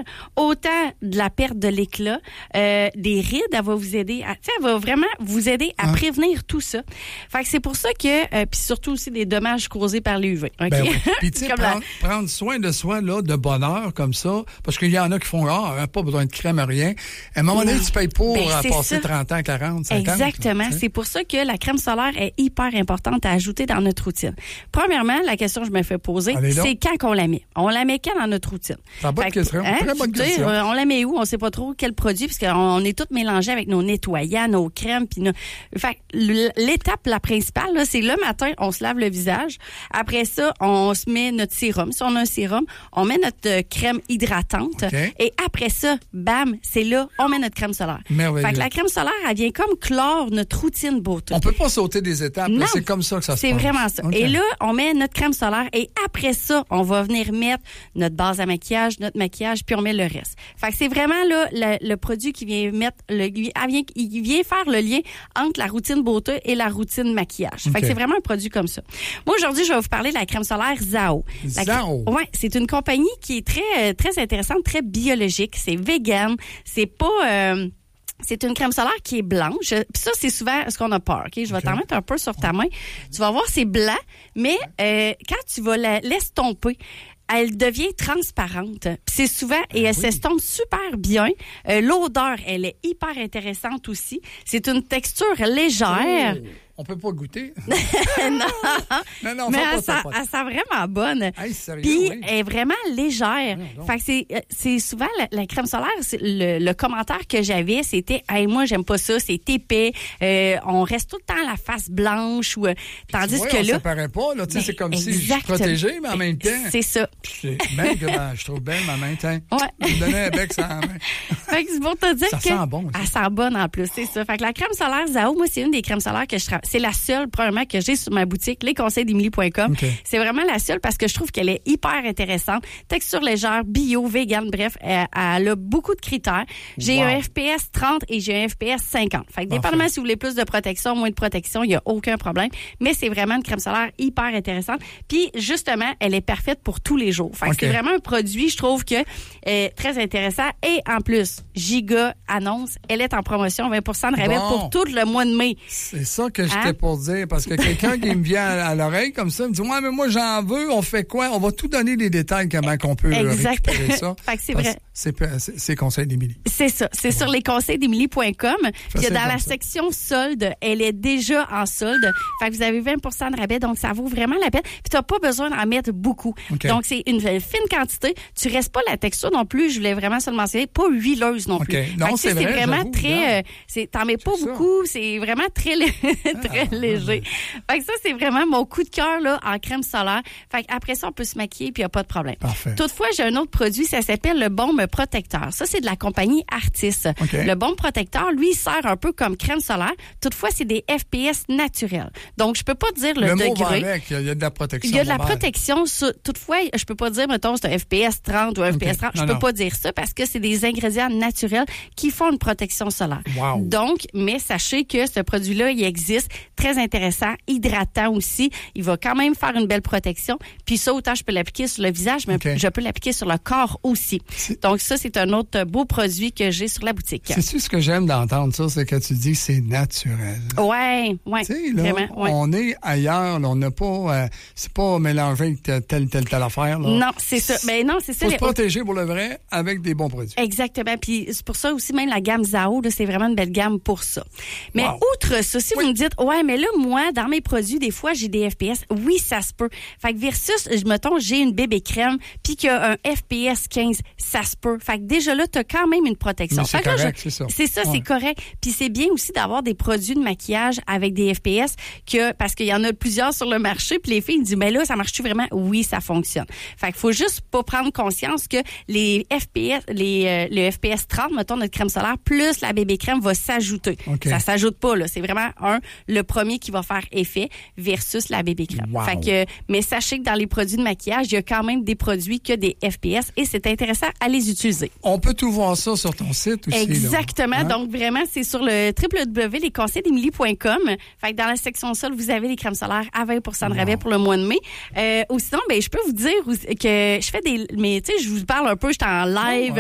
autant de la perte de l'éclat, des rides, elle va vous aider elle va vraiment vous aider à prévenir tout ça. Fait que c'est pour ça que, puis surtout aussi des dommages causés par les UV. Okay? Ben oui. Puis tu sais, prendre soin de soi, là, de bonne heure, comme ça, parce qu'il y en a qui font, pas besoin de crème, rien. À un moment donné, tu payes pour passer ça. 30 ans, 40, 50. Exactement. Là, c'est pour ça que la crème solaire est hyper importante à ajouter dans notre routine. Premièrement, la question que je me fais poser, c'est quand qu'on la met. On la met quand dans notre routine? C'est bonne question. Très bonne question. On la met où? On sait pas trop quel produit, parce qu'on est tous mélangés avec nos nettoyants, nos crèmes. Puis fait l'étape la principale, là, c'est le matin, on se lave le visage. Après ça, on se met notre sérum. Si on a un sérum, on met notre crème hydratante. Okay. Et après ça, bam, c'est là, on met notre crème solaire. Merveilleux. Fait que la crème solaire, elle vient comme clore notre routine beauté. On peut pas sauter des étapes. Non, là, c'est comme ça que ça se passe. C'est vraiment ça. Okay. Et là, on met notre crème solaire et après ça, on va venir mettre notre base à maquillage, notre maquillage, puis on met le reste. Fait que c'est vraiment là le produit qui vient mettre il vient faire le lien entre la routine beauté et la routine maquillage. Fait que c'est vraiment un produit comme ça. Moi, aujourd'hui, je vais vous parler de la crème solaire Zao. Ouais, c'est une compagnie qui est très, très intéressante, très biologique. C'est vegan. C'est pas... c'est une crème solaire qui est blanche. Puis ça, c'est souvent ce qu'on a peur. Okay? Je vais t'en mettre un peu sur ta main. Tu vas voir, c'est blanc, mais quand tu vas la l'estomper, elle devient transparente. Puis c'est souvent, et elle s'estompe super bien. L'odeur, elle est hyper intéressante aussi. C'est une texture légère. Oh. On peut pas goûter. non, mais elle sent vraiment bonne. Hey, sérieux, puis elle est vraiment légère. Fait que c'est souvent la crème solaire, le commentaire que j'avais, c'était hey, moi j'aime pas ça, c'est épais, on reste tout le temps la face blanche ou tandis que là ça paraît pas là, tu sais c'est comme si je suis protégé mais en même temps. C'est ça. Même que je trouve belle ma main, tiens. Ouais. Je me donnais un bec sans main. Fait que c'est pour te dire ça que sent bon. Elle sent bonne en plus, c'est ça. Fait que la crème solaire Zao, moi c'est une des crèmes solaires que je travaille. C'est la seule, premièrement, que j'ai sur ma boutique, lesconseilsdemily.com. Okay. C'est vraiment la seule parce que je trouve qu'elle est hyper intéressante. Texture légère, bio, vegan, bref, elle a beaucoup de critères. J'ai un FPS 30 et j'ai un FPS 50. Fait que dépendamment si vous voulez plus de protection, moins de protection, il n'y a aucun problème. Mais c'est vraiment une crème solaire hyper intéressante. Puis, justement, elle est parfaite pour tous les jours. Fait que c'est vraiment un produit, je trouve, que très intéressant. Et en plus, Giga annonce, elle est en promotion, 20% de rabais pour tout le mois de mai. C'est ça que j'étais pour dire, parce que quelqu'un qui me vient à l'oreille comme ça me dit « Ouais, mais moi, j'en veux, on fait quoi? » On va tout donner les détails, comment qu'on peut récupérer ça. Fait que c'est vrai. C'est Conseil d'Émilie. C'est ça. C'est sur lesconseilsdemily.com. Puis dans la section solde, elle est déjà en solde. Fait que vous avez 20% de rabais, donc ça vaut vraiment la peine. Puis tu n'as pas besoin d'en mettre beaucoup. Okay. Donc, c'est une fine quantité. Tu restes pas la texture non plus, je voulais vraiment se le mentionner, pas huileuse non plus. Non, c'est vrai, vraiment très... t'en mets pas beaucoup, c'est vraiment très léger. Fait que ça, c'est vraiment mon coup de cœur là en crème solaire. Fait qu'après ça, on peut se maquiller puis il n'y a pas de problème. Parfait. Toutefois, j'ai un autre produit, ça s'appelle le baume protecteur. Ça, c'est de la compagnie Artis. Okay. Le baume protecteur, lui, sert un peu comme crème solaire. Toutefois, c'est des FPS naturels. Donc, je peux pas dire le degré. Mot va avec, il y a de la protection. Il y a de la protection. Toutefois, je peux pas dire, mettons, c'est un FPS 30 ou un FPS 30. Je peux pas dire ça parce que c'est des ingrédients naturels qui font une protection solaire. Wow. Donc, mais sachez que ce produit-là, il existe. Très intéressant, hydratant aussi. Il va quand même faire une belle protection. Puis ça, autant je peux l'appliquer sur le visage, mais je peux l'appliquer sur le corps aussi. Donc ça, c'est un autre beau produit que j'ai sur la boutique. C'est ce que j'aime d'entendre ça, c'est que tu dis que c'est naturel. Ouais. Tu sais, là, vraiment, on est ailleurs, là, on n'a pas, c'est pas mélangé avec telle affaire. Là. Non, c'est ça. Mais non, c'est ça. Faut se protéger pour le vrai avec des bons produits. Exactement. Puis c'est pour ça aussi, même la gamme Zao, là, c'est vraiment une belle gamme pour ça. Mais outre ça, si vous me dites, ouais, mais là, moi, dans mes produits, des fois, j'ai des FPS. Oui, ça se peut. Fait que versus, mettons, j'ai une bébé crème, puis qu'il y a un FPS 15, ça se peut. Fait que déjà là, t'as quand même une protection. C'est correct, c'est ça. C'est ça, c'est correct. Puis c'est bien aussi d'avoir des produits de maquillage avec des FPS parce qu'il y en a plusieurs sur le marché, puis les filles me disent, mais là, ça marche-tu vraiment? Oui, ça fonctionne. Fait qu'il faut juste pas prendre conscience que les FPS, le FPS 30, mettons, notre crème solaire, plus la bébé crème va s'ajouter. Ça s'ajoute pas, là. C'est vraiment le premier qui va faire effet versus la bébé crème. Wow. Fait que, mais sachez que dans les produits de maquillage, il y a quand même des produits que des FPS et c'est intéressant à les utiliser. On peut tout voir ça sur ton site aussi. Exactement. Là. Donc, vraiment, c'est sur le www.lesconseilsdemily.com. Fait que dans la section sol, vous avez les crèmes solaires à 20% de rabais pour le mois de mai. Ou sinon, je peux vous dire que je fais mais tu sais, je vous parle un peu, j'étais en live.